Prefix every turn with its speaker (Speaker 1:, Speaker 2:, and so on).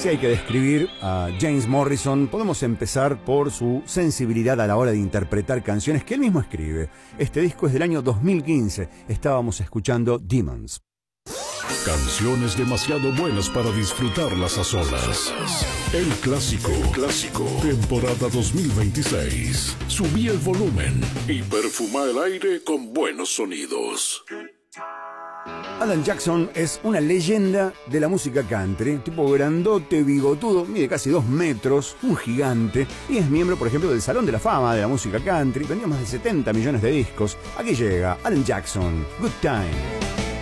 Speaker 1: Si hay que describir a James Morrison, podemos empezar por su sensibilidad a la hora de interpretar canciones que él mismo escribe. Este disco es del año 2015. Estábamos escuchando Demons.
Speaker 2: Canciones demasiado buenas para disfrutarlas a solas. El clásico, temporada 2026. Subí el volumen y perfuma el aire con buenos sonidos.
Speaker 1: Alan Jackson es una leyenda de la música country, tipo grandote, bigotudo, mide casi 2 metros, un gigante, y es miembro, por ejemplo, del Salón de la Fama de la música country. Vendió más de 70 millones de discos. Aquí llega Alan Jackson, Good Time.